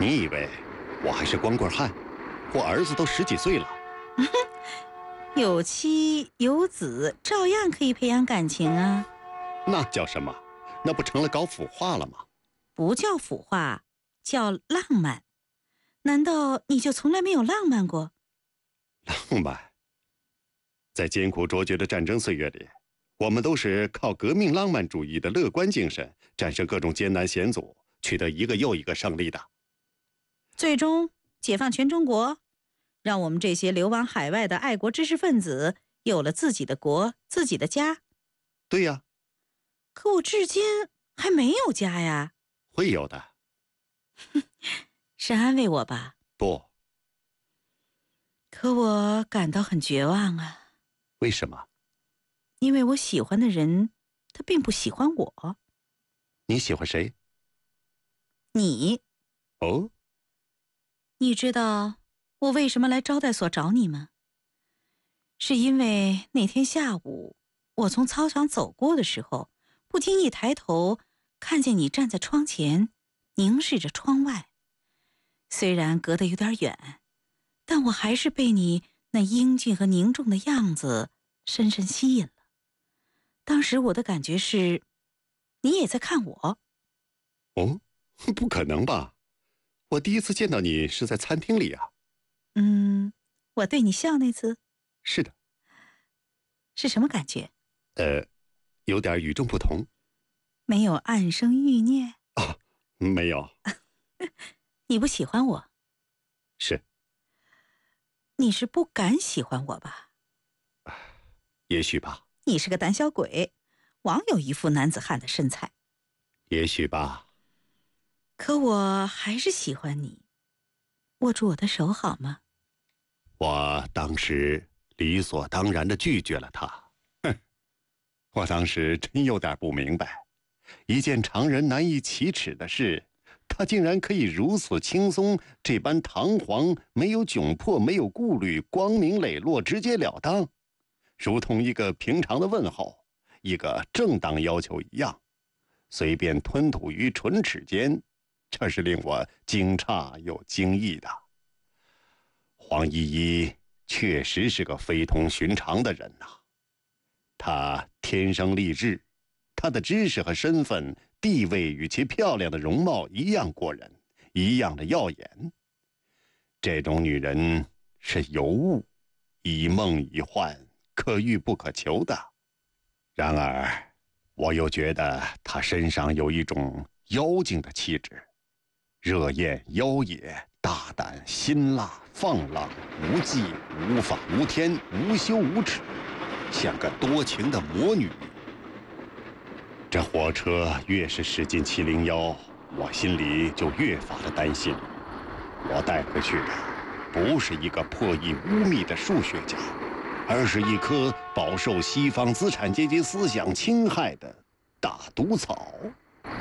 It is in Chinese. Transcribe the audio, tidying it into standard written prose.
你以为我还是光棍汉？我儿子都10几岁了。 有妻有子，照样可以培养感情啊。 那叫什么？那不成了搞腐化了吗？ 不叫腐化，叫浪漫。难道你就从来没有浪漫过？ 浪漫。在艰苦卓绝的战争岁月里，我们都是靠革命浪漫主义的乐观精神，战胜各种艰难险阻，取得一个又一个胜利的。 最终解放全中国，让我们这些流亡海外的爱国知识分子有了自己的国、自己的家。 对呀。 可我至今还没有家呀。 会有的。 是安慰我吧？ 不。 可我感到很绝望啊。 为什么？ 因为我喜欢的人，他并不喜欢我。 你喜欢谁？ 你。 哦。 你知道我为什么来招待所找你吗？是因为那天下午我从操场走过的时候，不经意抬头看见你站在窗前，凝视着窗外。虽然隔得有点远，但我还是被你那英俊和凝重的样子深深吸引了。当时我的感觉是，你也在看我。 哦，不可能吧？我第一次见到你是在餐厅里啊。 我对你笑那次。 是的。 是什么感觉？ 有点与众不同。 没有暗生欲念？ 哦，没有。 你不喜欢我？ 是。 你是不敢喜欢我吧？ 也许吧。 你是个胆小鬼，枉有一副男子汉的身材。 也许吧。 可我还是喜欢你。握住我的手好吗？ 我当时理所当然地拒绝了他。我当时真有点不明白，一件常人难以启齿的事，他竟然可以如此轻松，这般堂皇，没有窘迫，没有顾虑，光明磊落，直截了当，如同一个平常的问候，一个正当要求一样，随便吞吐于唇齿间，这是令我惊诧又惊异的。黄依依确实是个非同寻常的人呐。她天生丽质，她的知识和身份地位与其漂亮的容貌一样过人，一样的耀眼。这种女人是尤物，一梦一幻，可遇不可求的。然而我又觉得她身上有一种妖精的气质，热艳妖冶，大胆辛辣，放浪无忌，无法无天，无羞无耻，像个多情的魔女。这火车越是驶进701，我心里就越发的担心。我带回去的不是一个破译污蔑的数学家，而是一颗饱受西方资产阶级思想侵害的大毒草。